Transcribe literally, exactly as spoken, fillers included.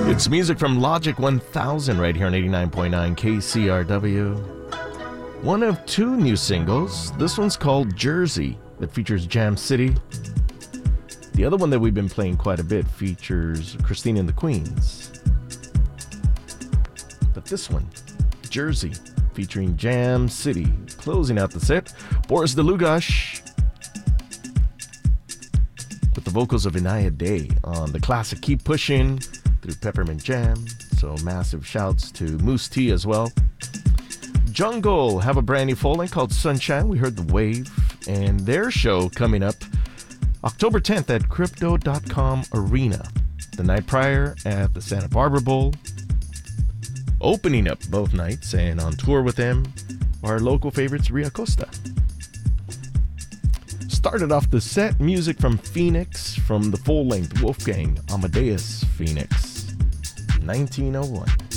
It's music from Logic one thousand right here on eighty-nine point nine K C R W. One of two new singles. This one's called Jersey, that features Jam City. The other one that we've been playing quite a bit features Christine and the Queens. But this one, Jersey, featuring Jam City. Closing out the set, Boris Dlugosch with the vocals of Inaya Day on the classic Keep Pushing through Peppermint Jam. So massive shouts to Moose T as well. Jungle have a brand new full-length called Sunshine. We heard The Wave, and their show coming up October tenth at Crypto dot com Arena. The night prior at the Santa Barbara Bowl. Opening up both nights and on tour with them, our local favorites, Ria Costa. Started off the set, music from Phoenix, from the full-length Wolfgang Amadeus Phoenix, nineteen oh one.